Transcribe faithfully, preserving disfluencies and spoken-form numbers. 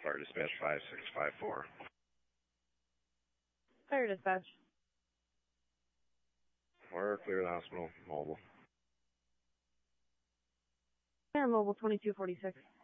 Fire Dispatch five six five four. Fire Dispatch. We're clear the hospital, mobile. Air Mobile twenty-two forty-six.